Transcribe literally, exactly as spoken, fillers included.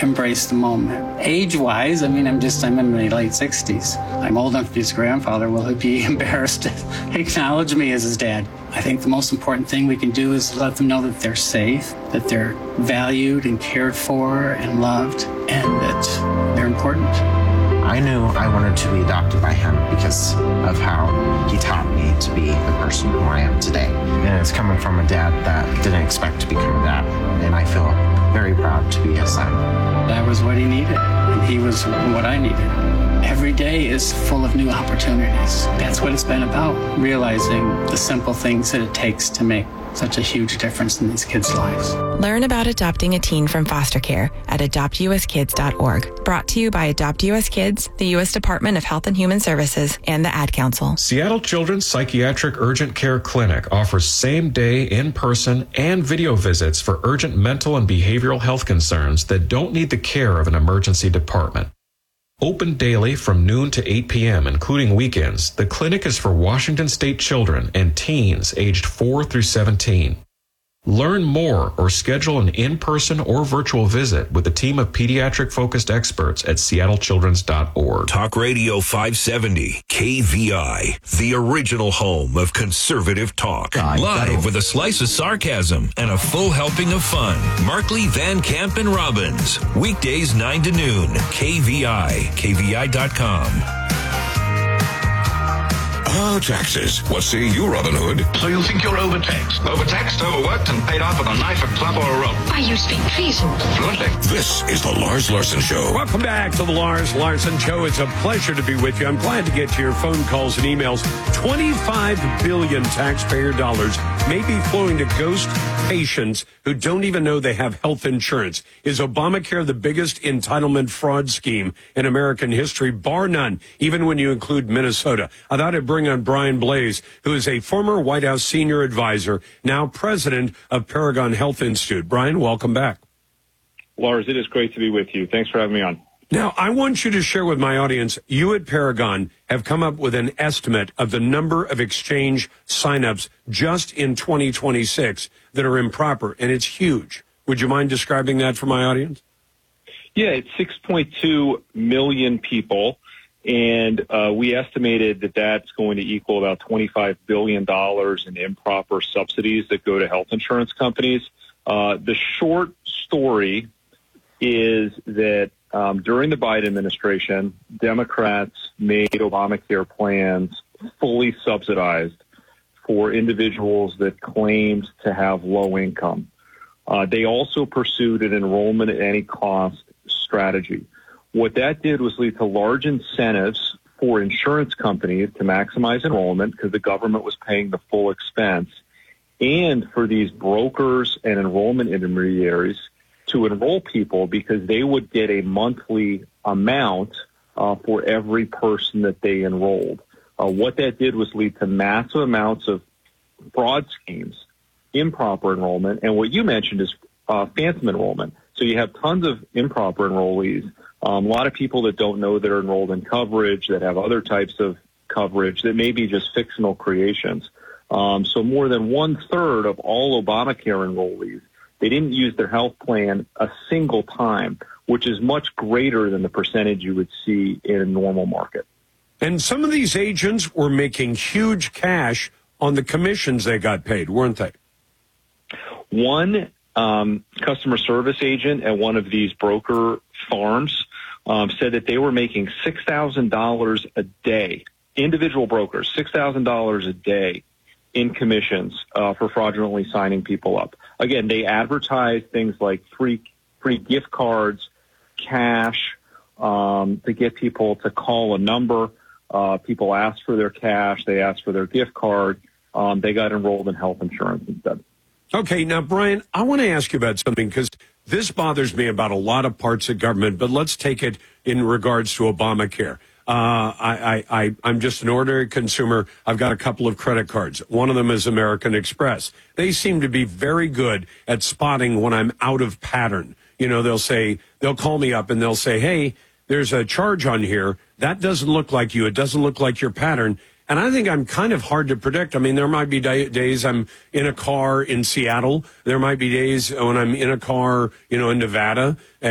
embrace the moment. Age-wise, I mean, I'm just, I'm in my late sixties. I'm old enough to be his grandfather. Will he be embarrassed to acknowledge me as his dad? I think the most important thing we can do is let them know that they're safe, that they're valued and cared for and loved, and that they're important. I knew I wanted to be adopted by him because of how he taught me to be the person who I am today. And it's coming from a dad that didn't expect to become a dad. And I feel very proud to be his son. That was what he needed, and he was what I needed. Every day is full of new opportunities. That's what it's been about, realizing the simple things that it takes to make such a huge difference in these kids' lives. Learn about adopting a teen from foster care at adopt u s kids dot org. Brought to you by Adopt U S Kids, the U S Department of Health and Human Services, and the Ad Council. Seattle Children's Psychiatric Urgent Care Clinic offers same-day, in-person, and video visits for urgent mental and behavioral health concerns that don't need the care of an emergency department. Open daily from noon to eight p.m., including weekends, the clinic is for Washington State children and teens aged four through seventeen. Learn more or schedule an in-person or virtual visit with a team of pediatric-focused experts at seattle children's dot org. Talk Radio five seventy, K V I, the original home of conservative talk. God, Live with a slice of sarcasm and a full helping of fun. Markley, Van Camp, and Robbins. Weekdays nine to noon, K V I, K V I dot com. Oh, taxes. What say you, Robin Hood? So you think you're overtaxed? Overtaxed, overworked, and paid off with a knife, a club, or a rope? Why, you speak treason. Fluently. This is the Lars Larson Show. Welcome back to the Lars Larson Show. It's a pleasure to be with you. I'm glad to get to your phone calls and emails. twenty-five billion taxpayer dollars may be flowing to ghost patients who don't even know they have health insurance. Is Obamacare the biggest entitlement fraud scheme in American history? Bar none, even when you include Minnesota. I thought I'd bring on Brian Blase, who is a former White House senior advisor, now president of Paragon Health Institute. Brian, welcome back. Lars, it is great to be with you. Thanks for having me on. Now, I want you to share with my audience, you at Paragon have come up with an estimate of the number of exchange signups just in twenty twenty-six that are improper, and it's huge. Would you mind describing that for my audience? Yeah, it's six point two million people, and uh, we estimated that that's going to equal about twenty-five billion dollars in improper subsidies that go to health insurance companies. Uh, the short story is that Um, during the Biden administration, Democrats made Obamacare plans fully subsidized for individuals that claimed to have low income. Uh, they also pursued an enrollment at any cost strategy. What that did was lead to large incentives for insurance companies to maximize enrollment because the government was paying the full expense, and for these brokers and enrollment intermediaries to enroll people because they would get a monthly amount uh, for every person that they enrolled. Uh, what that did was lead to massive amounts of fraud schemes, improper enrollment, and what you mentioned is uh, phantom enrollment. So you have tons of improper enrollees, um, a lot of people that don't know they're enrolled in coverage, that have other types of coverage that may be just fictional creations. Um, so more than one-third of all Obamacare enrollees, they didn't use their health plan a single time, which is much greater than the percentage you would see in a normal market. And some of these agents were making huge cash on the commissions they got paid, weren't they? One um, customer service agent at one of these broker farms um, said that they were making six thousand dollars a day, individual brokers, six thousand dollars a day in commissions uh, for fraudulently signing people up. Again, they advertise things like free free gift cards, cash, um, to get people to call a number. Uh, people ask for their cash. They ask for their gift card. Um, they got enrolled in health insurance instead. Okay, now, Brian, I want to ask you about something because this bothers me about a lot of parts of government, but let's take it in regards to Obamacare. Uh, I, I, I, I'm just an ordinary consumer. I've got a couple of credit cards. One of them is American Express. They seem to be very good at spotting when I'm out of pattern. You know, they'll say, they'll call me up and they'll say, hey, there's a charge on here. That doesn't look like you. It doesn't look like your pattern. And I think I'm kind of hard to predict. I mean, there might be day, days I'm in a car in Seattle. There might be days when I'm in a car, you know, in Nevada.